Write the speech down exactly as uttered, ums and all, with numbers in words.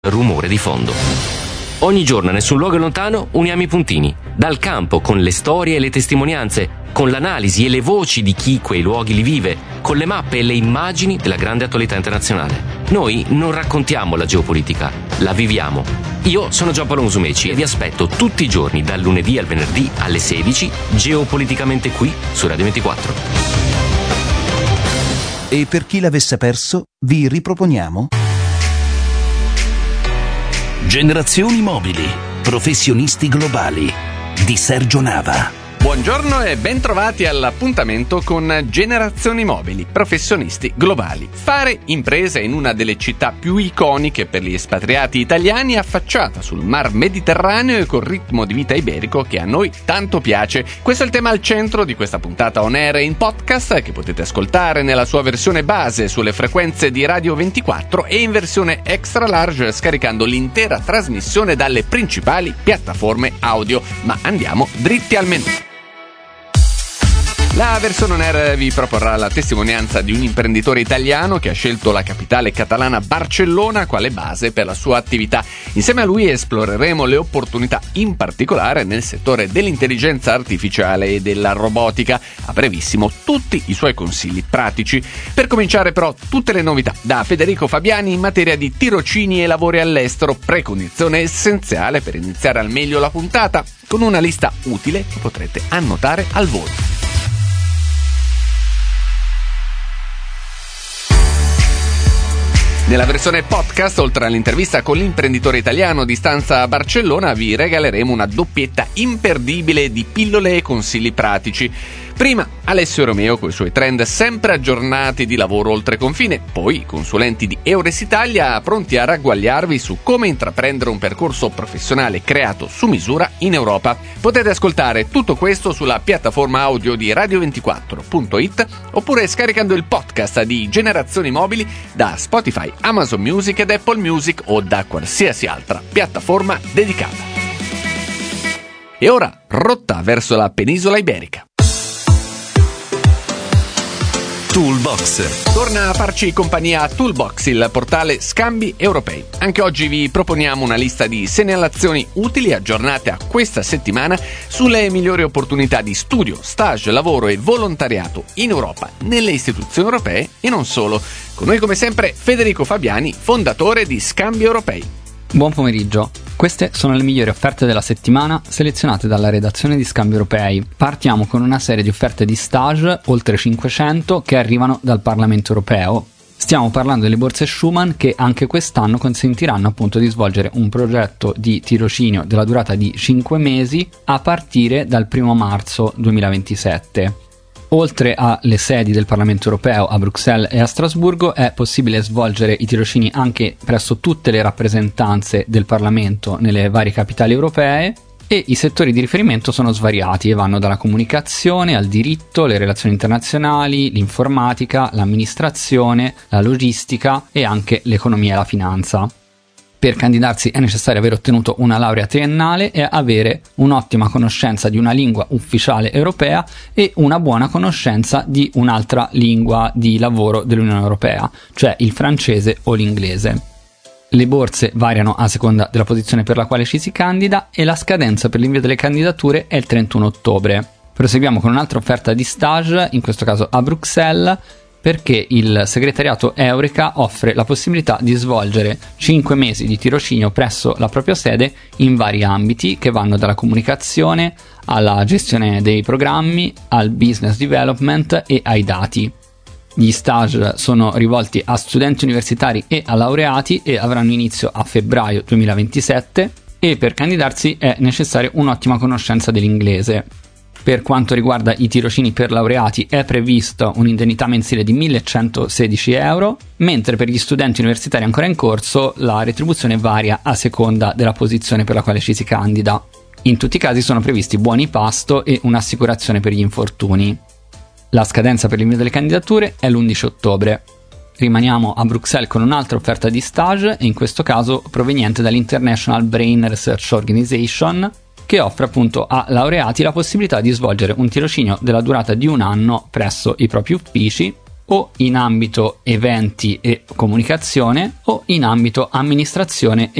rumore di fondo. Ogni giorno a Nessun Luogo è Lontano uniamo i puntini, dal campo con le storie e le testimonianze, con l'analisi e le voci di chi quei luoghi li vive, con le mappe e le immagini della grande attualità internazionale. Noi non raccontiamo la geopolitica, la viviamo. Io sono Giampaolo Musumeci e vi aspetto tutti i giorni dal lunedì al venerdì alle sedici, geopoliticamente qui su Radio ventiquattro. E per chi l'avesse perso, vi riproponiamo Generazioni Mobili, professionisti globali di Sergio Nava. Buongiorno e ben trovati all'appuntamento con Generazioni Mobili, professionisti globali. Fare impresa in una delle città più iconiche per gli espatriati italiani, affacciata sul mar Mediterraneo e col ritmo di vita iberico che a noi tanto piace. Questo è il tema al centro di questa puntata on air in podcast che potete ascoltare nella sua versione base sulle frequenze di Radio ventiquattro e in versione extra large scaricando l'intera trasmissione dalle principali piattaforme audio. Ma andiamo dritti al menù. La versione on air vi proporrà la testimonianza di un imprenditore italiano che ha scelto la capitale catalana Barcellona quale base per la sua attività. Insieme a lui esploreremo le opportunità in particolare nel settore dell'intelligenza artificiale e della robotica. A brevissimo tutti i suoi consigli pratici. Per cominciare però tutte le novità da Federico Fabiani in materia di tirocini e lavori all'estero, precondizione essenziale per iniziare al meglio la puntata, con una lista utile che potrete annotare al volo. Nella versione podcast, oltre all'intervista con l'imprenditore italiano di stanza a Barcellona, vi regaleremo una doppietta imperdibile di pillole e consigli pratici. Prima Alessio Romeo con i suoi trend sempre aggiornati di lavoro oltre confine, poi consulenti di Eures Italia pronti a ragguagliarvi su come intraprendere un percorso professionale creato su misura in Europa. Potete ascoltare tutto questo sulla piattaforma audio di radio ventiquattro punto it oppure scaricando il podcast di Generazioni Mobili da Spotify, Amazon Music ed Apple Music o da qualsiasi altra piattaforma dedicata. E ora rotta verso la penisola iberica. Toolbox. Torna a farci compagnia Toolbox, il portale Scambi Europei. Anche oggi vi proponiamo una lista di segnalazioni utili aggiornate a questa settimana sulle migliori opportunità di studio, stage, lavoro e volontariato in Europa, nelle istituzioni europee e non solo. Con noi come sempre Federico Fabiani, fondatore di Scambi Europei. Buon pomeriggio. Queste sono le migliori offerte della settimana selezionate dalla redazione di Scambi Europei. Partiamo con una serie di offerte di stage, oltre cinquecento, che arrivano dal Parlamento Europeo. Stiamo parlando delle borse Schumann che anche quest'anno consentiranno appunto di svolgere un progetto di tirocinio della durata di cinque mesi a partire dal primo marzo duemilaventisette. Oltre alle sedi del Parlamento Europeo a Bruxelles e a Strasburgo è possibile svolgere i tirocini anche presso tutte le rappresentanze del Parlamento nelle varie capitali europee e i settori di riferimento sono svariati e vanno dalla comunicazione al diritto, le relazioni internazionali, l'informatica, l'amministrazione, la logistica e anche l'economia e la finanza. Per candidarsi è necessario aver ottenuto una laurea triennale e avere un'ottima conoscenza di una lingua ufficiale europea e una buona conoscenza di un'altra lingua di lavoro dell'Unione Europea, cioè il francese o l'inglese. Le borse variano a seconda della posizione per la quale ci si candida e la scadenza per l'invio delle candidature è il trentuno ottobre. Proseguiamo con un'altra offerta di stage, in questo caso a Bruxelles, perché il segretariato Eureka offre la possibilità di svolgere cinque mesi di tirocinio presso la propria sede in vari ambiti che vanno dalla comunicazione alla gestione dei programmi, al business development e ai dati. Gli stage sono rivolti a studenti universitari e a laureati e avranno inizio a febbraio duemilaventisette e per candidarsi è necessaria un'ottima conoscenza dell'inglese. Per quanto riguarda i tirocini per laureati è prevista un'indennità mensile di millecentosedici euro, mentre per gli studenti universitari ancora in corso la retribuzione varia a seconda della posizione per la quale ci si candida. In tutti i casi sono previsti buoni pasto e un'assicurazione per gli infortuni. La scadenza per l'invio delle candidature è l'undici ottobre. Rimaniamo a Bruxelles con un'altra offerta di stage, in questo caso proveniente dall'International Brain Research Organization, che offre appunto a laureati la possibilità di svolgere un tirocinio della durata di un anno presso i propri uffici o in ambito eventi e comunicazione o in ambito amministrazione e